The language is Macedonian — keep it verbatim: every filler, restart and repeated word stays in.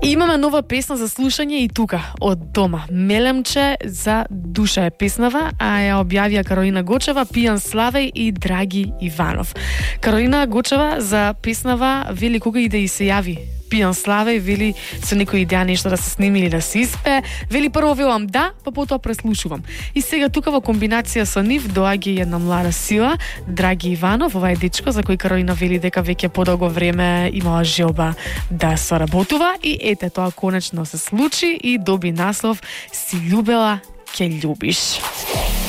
Имаме нова песна за слушање и тука, од дома. Мелемче за душа е песнава, а ја објавија Каролина Гочева, Пијан Славеј и Драги Иванов. Каролина Гочева за песнава вели кога и да и се јави Пијан Славеј, вели со некој идеја нешто да се сними или да се испее, вели прво велам да, па потоа преслушувам. И сега тука во комбинација со нив доаѓа една млада сила, Драги Иванов, ова е дечко за кој Каролина вели дека веќе подолго време имала желба да соработува и ете тоа конечно се случи и доби наслов Си љубела, ке љубиш.